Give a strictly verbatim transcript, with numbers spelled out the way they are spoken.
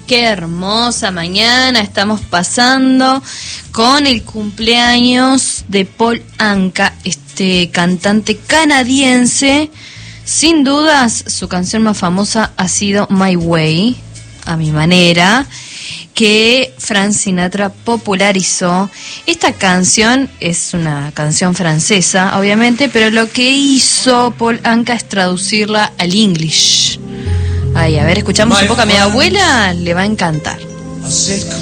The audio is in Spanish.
Qué hermosa mañana estamos pasando con el cumpleaños de Paul Anka, este cantante canadiense. Sin dudas, su canción más famosa ha sido My Way, a mi manera, que Frank Sinatra popularizó. Esta canción es una canción francesa, obviamente, pero lo que hizo Paul Anka es traducirla al English. Ay, a ver, escuchamos un poco a mi abuela, le va a encantar.